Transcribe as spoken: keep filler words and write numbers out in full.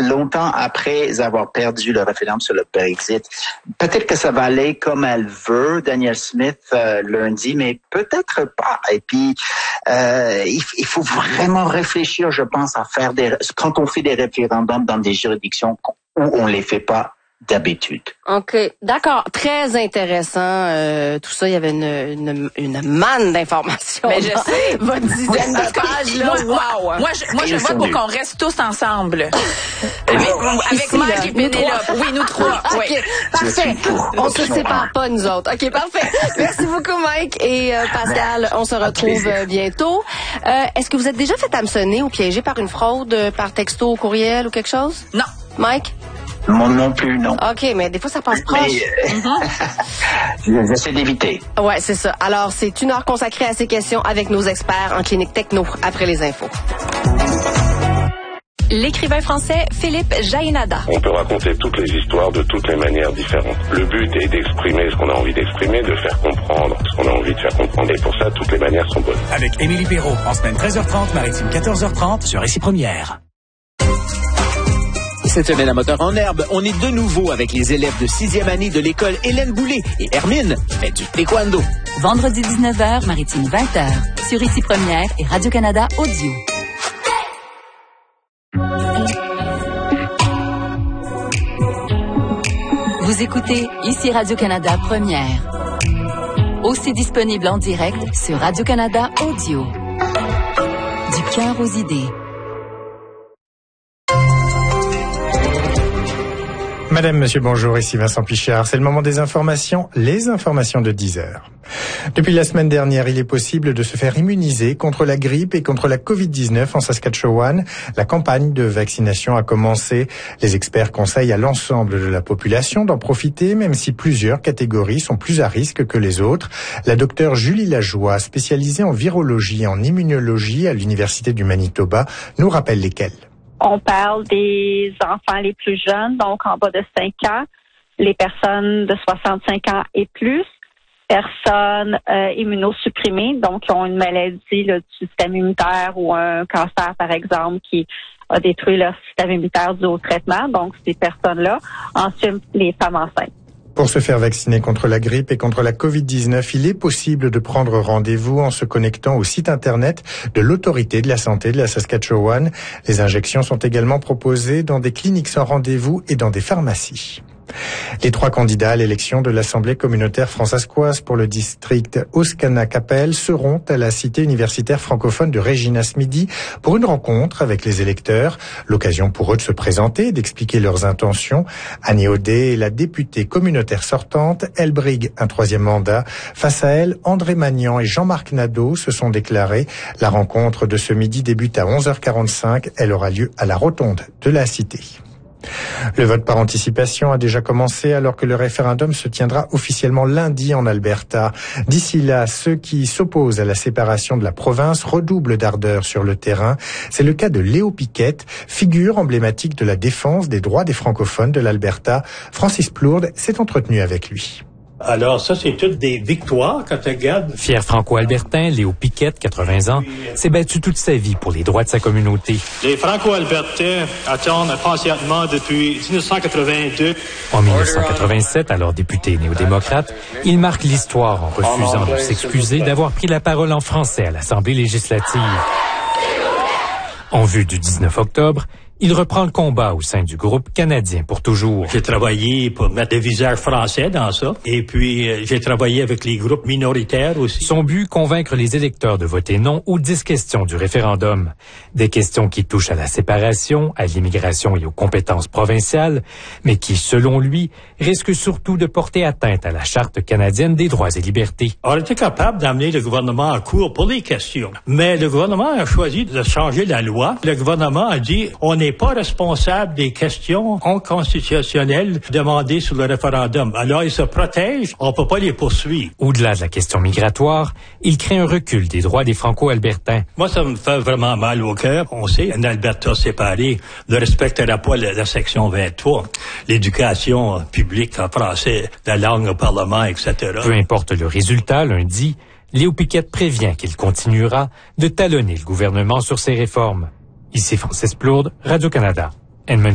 longtemps après avoir perdu le référendum sur le Brexit. Peut-être que ça va aller comme elle veut, Danielle Smith, euh, lundi, mais peut-être pas. Et puis, euh, il, il faut vraiment réfléchir, je pense, à faire des... Quand on fait des référendums dans des juridictions où on les fait pas d'habitude. OK. D'accord. Très intéressant. Euh, tout ça, il y avait une, une, une manne d'informations. Mais je sais. Votre dizaine de pages, là. Wow. Moi, je, moi, je vote pour qu'on reste tous ensemble. avec avec Mike et Pénélope. Oui, nous trois. OK. Oui. Parfait. On se sépare pas, nous autres. OK, parfait. Merci beaucoup, Mike et euh, Pascal. On se retrouve euh, bientôt. Euh, est-ce que vous êtes déjà fait hameçonner ou piégé par une fraude, euh, par texto, courriel ou quelque chose? Non. Mike? Moi non plus, non. OK, mais des fois, ça passe proche. Mais, euh, j'essaie d'éviter. Ouais, c'est ça. Alors, c'est une heure consacrée à ces questions avec nos experts en clinique techno après les infos. L'écrivain français Philippe Jaénada. On peut raconter toutes les histoires de toutes les manières différentes. Le but est d'exprimer ce qu'on a envie d'exprimer, de faire comprendre ce qu'on a envie de faire comprendre. Et pour ça, toutes les manières sont bonnes. Avec Émilie Perrault, en semaine treize heures trente, maritime quatorze heures trente, sur Récit Première. Cette semaine à Moteur en Herbe, on est de nouveau avec les élèves de sixième année de l'école Hélène Boulay et Hermine fait du taekwondo. Vendredi dix-neuf heures, maritime vingt heures, sur Récit Première et Radio-Canada Audio. Vous écoutez ici Radio-Canada Première. Aussi disponible en direct sur Radio-Canada Audio. Du cœur aux idées. Madame, monsieur, bonjour, ici Vincent Pichard. C'est le moment des informations, les informations de dix heures. Depuis la semaine dernière, il est possible de se faire immuniser contre la grippe et contre la covid dix-neuf en Saskatchewan. La campagne de vaccination a commencé. Les experts conseillent à l'ensemble de la population d'en profiter, même si plusieurs catégories sont plus à risque que les autres. La docteure Julie Lajoie, spécialisée en virologie et en immunologie à l'Université du Manitoba, nous rappelle lesquelles. On parle des enfants les plus jeunes, donc en bas de cinq ans, les personnes de soixante-cinq ans et plus, personnes euh, immunosupprimées, donc qui ont une maladie là, du système immunitaire ou un cancer, par exemple, qui a détruit leur système immunitaire dû au traitement, donc ces personnes-là. Ensuite, les femmes enceintes. Pour se faire vacciner contre la grippe et contre la covid dix-neuf, il est possible de prendre rendez-vous en se connectant au site Internet de l'Autorité de la santé de la Saskatchewan. Les injections sont également proposées dans des cliniques sans rendez-vous et dans des pharmacies. Les trois candidats à l'élection de l'Assemblée communautaire fransaskoise pour le district Oscana-Capel seront à la cité universitaire francophone de Regina-Smithee pour une rencontre avec les électeurs. L'occasion pour eux de se présenter et d'expliquer leurs intentions. Annie Audet est la députée communautaire sortante. Elle brigue un troisième mandat. Face à elle, André Magnan et Jean-Marc Nadeau se sont déclarés. La rencontre de ce midi débute à onze heures quarante-cinq. Elle aura lieu à la rotonde de la cité. Le vote par anticipation a déjà commencé alors que le référendum se tiendra officiellement lundi en Alberta. D'ici là, ceux qui s'opposent à la séparation de la province redoublent d'ardeur sur le terrain. C'est le cas de Léo Piquette, figure emblématique de la défense des droits des francophones de l'Alberta. Francis Plourde s'est entretenu avec lui. Alors ça, c'est toutes des victoires quand tu regardes. Fier franco-albertain, Léo Piquette, quatre-vingts ans, s'est battu toute sa vie pour les droits de sa communauté. Les franco-albertains attendent patiemment depuis dix-neuf cent quatre-vingt-deux. En dix-neuf cent quatre-vingt-sept, alors député néo-démocrate, il marque l'histoire en refusant de s'excuser d'avoir pris la parole en français à l'Assemblée législative. En vue du dix-neuf octobre, il reprend le combat au sein du groupe Canadien pour toujours. J'ai travaillé pour mettre des visages français dans ça. Et puis, euh, j'ai travaillé avec les groupes minoritaires aussi. Son but, convaincre les électeurs de voter non aux dix questions du référendum. Des questions qui touchent à la séparation, à l'immigration et aux compétences provinciales, mais qui, selon lui, risquent surtout de porter atteinte à la Charte canadienne des droits et libertés. On était capable d'amener le gouvernement en cours pour les questions. Mais le gouvernement a choisi de changer la loi. Le gouvernement a dit, on n'est pas responsable des questions inconstitutionnelles demandées sur le référendum. Alors, ils se protègent, on ne peut pas les poursuivre. Au-delà de la question migratoire, il crée un recul des droits des Franco-albertains. Moi, ça me fait vraiment mal au cœur. On sait, un Alberta séparé ne respectera pas la, la section vingt-trois, l'éducation publique en français, la langue au Parlement, et cetera. Peu importe le résultat, lundi, Léo Piquette prévient qu'il continuera de talonner le gouvernement sur ses réformes. Ici Francis Plourde, Radio-Canada.